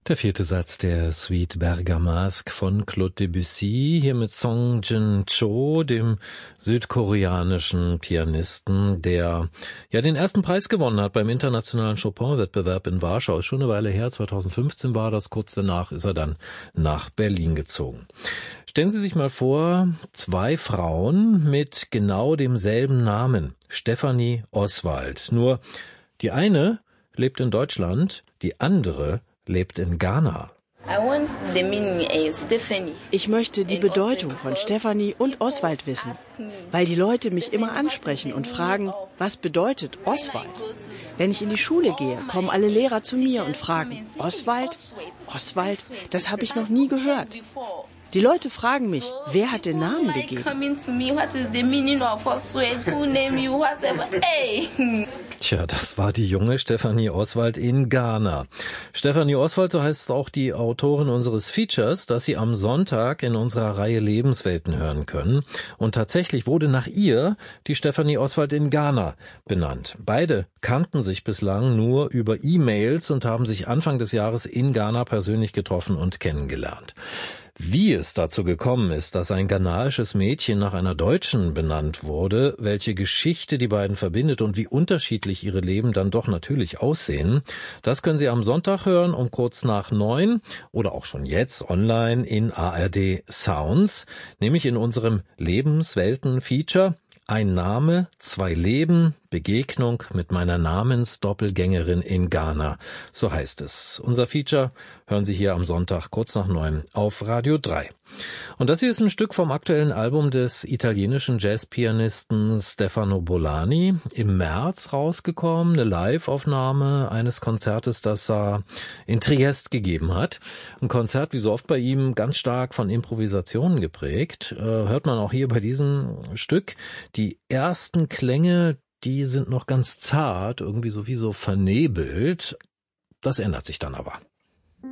Der vierte Satz der Suite Bergamasque von Claude Debussy, hier mit Song Jin-cho, dem südkoreanischen Pianisten, der ja den ersten Preis gewonnen hat beim internationalen Chopin-Wettbewerb in Warschau. Ist schon eine Weile her, 2015 war das, kurz danach ist er dann nach Berlin gezogen. Stellen Sie sich mal vor, zwei Frauen mit genau demselben Namen, Stefanie Oswald. Nur die eine lebt in Deutschland, die andere lebt in Ghana. Ich möchte die Bedeutung von Stefanie und Oswald wissen, weil die Leute mich immer ansprechen und fragen, was bedeutet Oswald? Wenn ich in die Schule gehe, kommen alle Lehrer zu mir und fragen, Oswald? Oswald? Das habe ich noch nie gehört. Die Leute fragen mich, wer hat den Namen gegeben? Tja, das war die junge Stefanie Oswald in Ghana. Stefanie Oswald, so heißt auch die Autorin unseres Features, das Sie am Sonntag in unserer Reihe Lebenswelten hören können. Und tatsächlich wurde nach ihr die Stefanie Oswald in Ghana benannt. Beide kannten sich bislang nur über E-Mails und haben sich Anfang des Jahres in Ghana persönlich getroffen und kennengelernt. Wie es dazu gekommen ist, dass ein ghanaisches Mädchen nach einer Deutschen benannt wurde, welche Geschichte die beiden verbindet und wie unterschiedlich ihre Leben dann doch natürlich aussehen, das können Sie am Sonntag hören um kurz nach 9 oder auch schon jetzt online in ARD Sounds, nämlich in unserem Lebenswelten-Feature Ein Name, zwei Leben, Begegnung mit meiner Namensdoppelgängerin in Ghana. So heißt es. Unser Feature hören Sie hier am Sonntag kurz nach 9 auf Radio 3. Und das hier ist ein Stück vom aktuellen Album des italienischen Jazzpianisten Stefano Bolani. Im März rausgekommen, eine Live-Aufnahme eines Konzertes, das er in Triest gegeben hat. Ein Konzert, wie so oft bei ihm, ganz stark von Improvisationen geprägt. Hört man auch hier bei diesem Stück. Die ersten Klänge, die sind noch ganz zart, irgendwie so wie so vernebelt. Das ändert sich dann aber.